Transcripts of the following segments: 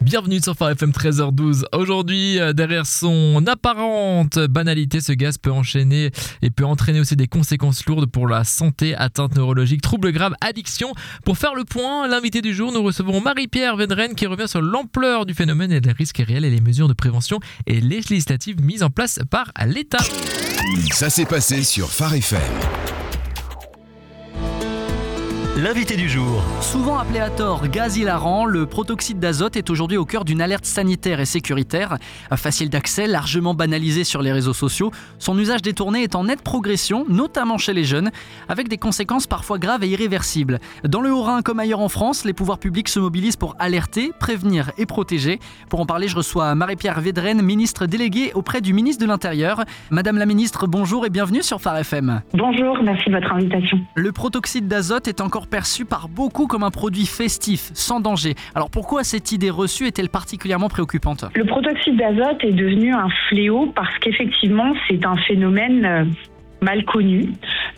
Bienvenue sur Phare FM 13h12. Aujourd'hui, derrière son apparente banalité, ce gaz peut enchaîner et peut entraîner aussi des conséquences lourdes pour la santé, atteintes neurologiques, troubles graves, addiction. Pour faire le point, l'invité du jour, nous recevons Marie-Pierre Vedren qui revient sur l'ampleur du phénomène et les risques réels et les mesures de prévention et législatives mises en place par l'État. Ça s'est passé sur Phare FM. L'invité du jour. Souvent appelé à tort gaz hilarant, le protoxyde d'azote est aujourd'hui au cœur d'une alerte sanitaire et sécuritaire. Facile d'accès, largement banalisé sur les réseaux sociaux, son usage détourné est en nette progression, notamment chez les jeunes, avec des conséquences parfois graves et irréversibles. Dans le Haut-Rhin comme ailleurs en France, les pouvoirs publics se mobilisent pour alerter, prévenir et protéger. Pour en parler, je reçois Marie-Pierre Vedren, ministre déléguée auprès du ministre de l'Intérieur. Madame la ministre, bonjour et bienvenue sur Phare FM. Bonjour, merci de votre invitation. Le protoxyde d'azote est encore perçu par beaucoup comme un produit festif, sans danger. Alors pourquoi cette idée reçue est-elle particulièrement préoccupante ? Le protoxyde d'azote est devenu un fléau parce qu'effectivement c'est un phénomène mal connu.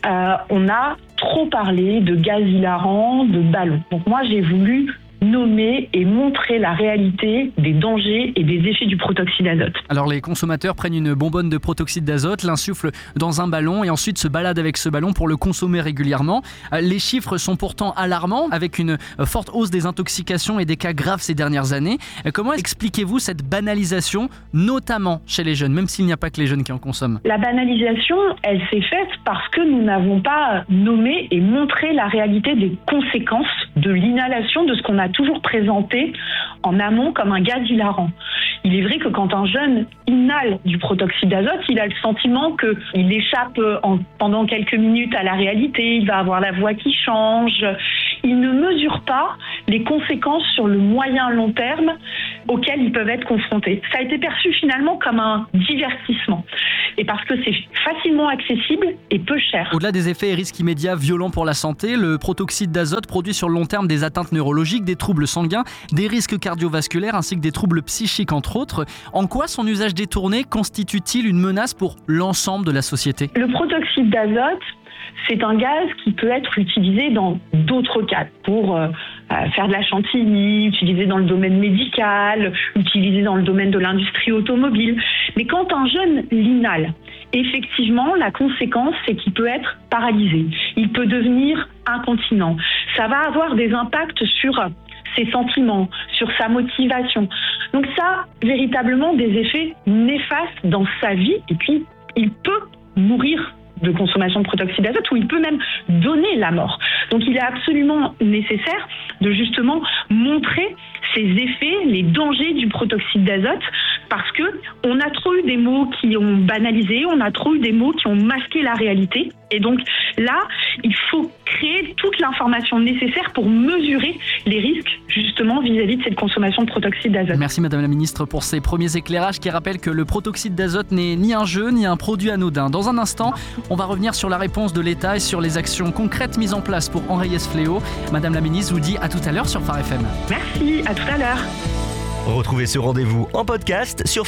On a trop parlé de gaz hilarant, de ballons. Donc moi j'ai voulu nommer et montrer la réalité des dangers et des effets du protoxyde d'azote. Alors les consommateurs prennent une bonbonne de protoxyde d'azote, l'insufflent dans un ballon et ensuite se baladent avec ce ballon pour le consommer régulièrement. Les chiffres sont pourtant alarmants avec une forte hausse des intoxications et des cas graves ces dernières années. Comment expliquez-vous cette banalisation, notamment chez les jeunes, même s'il n'y a pas que les jeunes qui en consomment ? La banalisation, elle s'est faite parce que nous n'avons pas nommé et montré la réalité des conséquences de l'inhalation de ce qu'on a toujours présenté en amont comme un gaz hilarant. Il est vrai que quand un jeune inhale du protoxyde d'azote, il a le sentiment qu'il échappe pendant quelques minutes à la réalité, il va avoir la voix qui change. Il ne mesure pas les conséquences sur le moyen long terme auxquelles ils peuvent être confrontés. Ça a été perçu finalement comme un divertissement. Et parce que c'est facilement accessible et peu cher. Au-delà des effets et risques immédiats violents pour la santé, le protoxyde d'azote produit sur le long terme des atteintes neurologiques, des troubles sanguins, des risques cardiovasculaires ainsi que des troubles psychiques entre autres. En quoi son usage détourné constitue-t-il une menace pour l'ensemble de la société ? Le protoxyde d'azote, c'est un gaz qui peut être utilisé dans d'autres cas pour faire de la chantilly, utilisé dans le domaine médical, utilisé dans le domaine de l'industrie automobile. Mais quand un jeune l'inhale, effectivement, la conséquence, c'est qu'il peut être paralysé. Il peut devenir incontinent. Ça va avoir des impacts sur ses sentiments, sur sa motivation. Donc ça, véritablement, des effets néfastes dans sa vie. Et puis, il peut mourir de consommation de protoxyde d'azote, ou il peut même donner la mort. Donc il est absolument nécessaire de justement montrer ces effets, les dangers du protoxyde d'azote, parce que on a trop eu des mots qui ont banalisé, on a trop eu des mots qui ont masqué la réalité. Et donc là, il faut créer toute l'information nécessaire pour mesurer les risques justement vis-à-vis de cette consommation de protoxyde d'azote. Merci Madame la Ministre pour ces premiers éclairages qui rappellent que le protoxyde d'azote n'est ni un jeu ni un produit anodin. Dans un instant, on va revenir sur la réponse de l'État et sur les actions concrètes mises en place pour enrayer ce fléau. Madame la Ministre vous dit à tout à l'heure sur Phare FM. Merci, à tout à l'heure. Retrouvez ce rendez-vous en podcast sur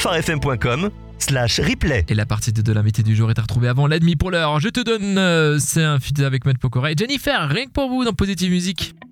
pharefm.com/replay. Et la partie 2 de l'invité du jour est à retrouver avant la demi pour l'heure. Je te donne, c'est un feat avec Matt Pokora et Jennifer, rien que pour vous dans Positive Music.